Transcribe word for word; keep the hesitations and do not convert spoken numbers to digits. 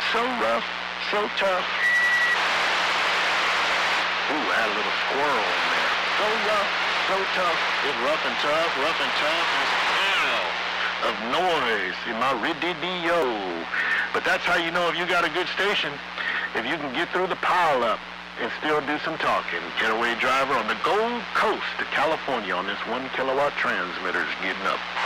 So rough, so tough. Ooh, I had a little squirrel in there. So rough, so tough. It's rough and tough, rough and tough. Of noise in my rididio. But that's how you know if you got a good station, if you can get through the pile up and still do some talking. Getaway driver on the Gold Coast of California on this one kilowatt transmitter is getting up.